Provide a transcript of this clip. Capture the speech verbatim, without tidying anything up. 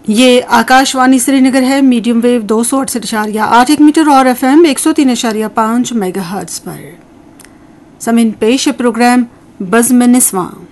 ये आकाशवाणी श्रीनगर है। Medium wave दो सौ अड़सठ इशारिया आठ एक मीटर और एफ एम एक सौ तीन इशारिया पाँच मेगा हर्ट्ज पर। समीन पेश है प्रोग्राम बज़्म निस्वां।